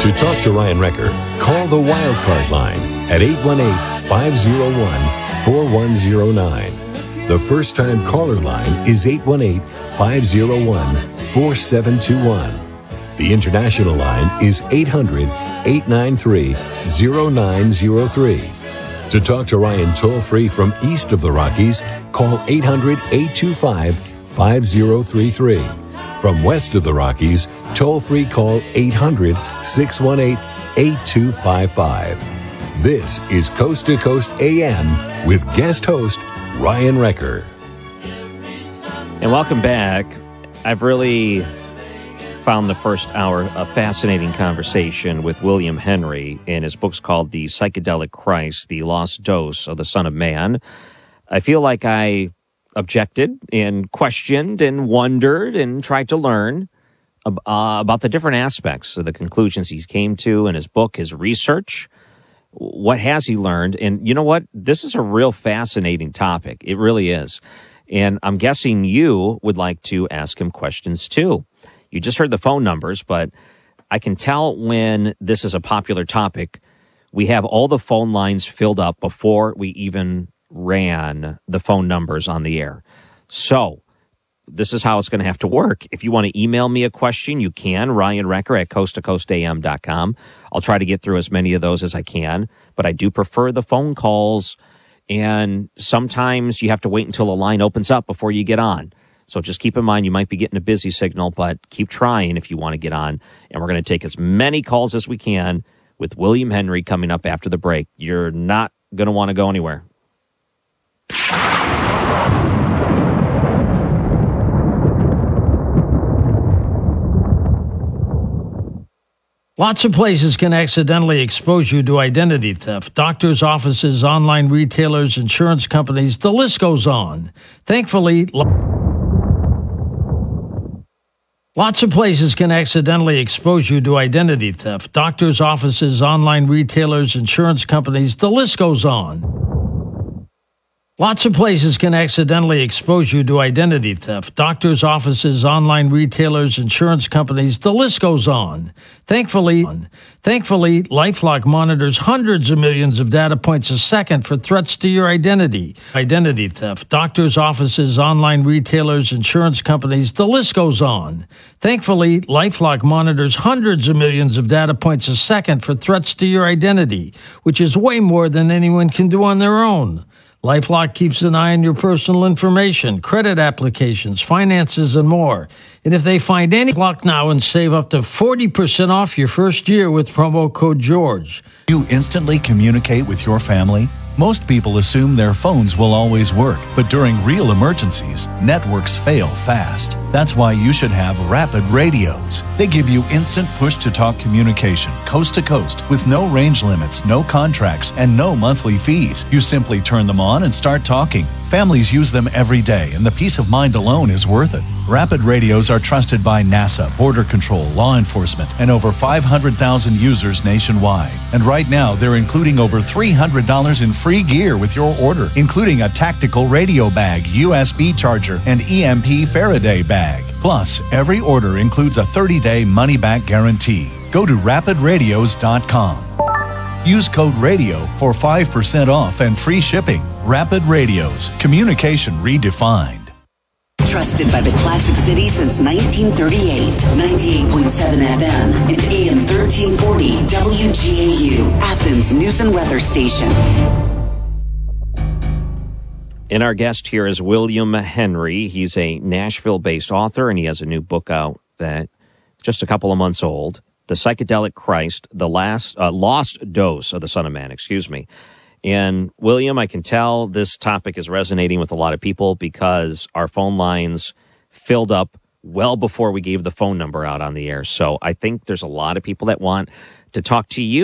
To talk to Ryan Recker, call the Wildcard line at 818-501-4109. The first-time caller line is 818-501-4721. The international line is 800-893-0903. To talk to Ryan toll-free from east of the Rockies, call 800-825-5033. From west of the Rockies, toll-free call 800-618-8255. This is Coast to Coast AM with guest host Ryan Recker. And welcome back. I've really found the first hour a fascinating conversation with William Henry, and his book's called The Psychedelic Christ, The Lost Dose of the Son of Man. I feel like I objected and questioned and wondered and tried to learn about the different aspects of the conclusions he's came to in his book, his research. What has he learned? And you know what? This is a real fascinating topic. It really is. And I'm guessing you would like to ask him questions too. You just heard the phone numbers, but I can tell when this is a popular topic. We have all the phone lines filled up before we even ran the phone numbers on the air. So this is how it's going to have to work. If you want to email me a question, you can, Ryan Recker at coasttocoastam.com. I'll try to get through as many of those as I can, but I do prefer the phone calls, and sometimes you have to wait until a line opens up before you get on. So just keep in mind, you might be getting a busy signal, but keep trying if you want to get on. And we're going to take as many calls as we can with William Henry coming up after the break. You're not going to want to go anywhere. Lots of places can accidentally expose you to identity theft. Doctors' offices, online retailers, insurance companies, the list goes on. Thankfully, lots of places can accidentally expose you to identity theft. Doctors' offices, online retailers, insurance companies, the list goes on. Lots of places can accidentally expose you to identity theft. Doctors' offices, online retailers, insurance companies, the list goes on. Thankfully, LifeLock monitors hundreds of millions of data points a second for threats to your identity. Identity theft. Doctors' offices, online retailers, insurance companies, the list goes on. Thankfully, LifeLock monitors hundreds of millions of data points a second for threats to your identity, which is way more than anyone can do on their own. LifeLock keeps an eye on your personal information, credit applications, finances, and more. And if they find any, LifeLock now and save up to 40% off your first year with promo code GEORGE. You instantly communicate with your family? Most people assume their phones will always work, but during real emergencies, networks fail fast. That's why you should have Rapid Radios. They give you instant push-to-talk communication, coast to coast, with no range limits, no contracts, and no monthly fees. You simply turn them on and start talking. Families use them every day, and the peace of mind alone is worth it. Rapid Radios are trusted by NASA, Border Control, law enforcement, and over 500,000 users nationwide. And right now, they're including over $300 in free gear with your order, including a tactical radio bag, USB charger, and EMP Faraday bag. Plus, every order includes a 30-day money-back guarantee. Go to rapidradios.com. Use code RADIO for 5% off and free shipping. Rapid Radios, communication redefined. Trusted by the Classic City since 1938. 98.7 FM and AM 1340 WGAU, Athens News and Weather Station. And our guest here is William Henry. He's a Nashville-based author, and he has a new book out that just a couple of months old. The Psychedelic Christ, the Lost Dose of the Son of Man, And William, I can tell this topic is resonating with a lot of people because our phone lines filled up well before we gave the phone number out on the air. So I think there's a lot of people that want to talk to you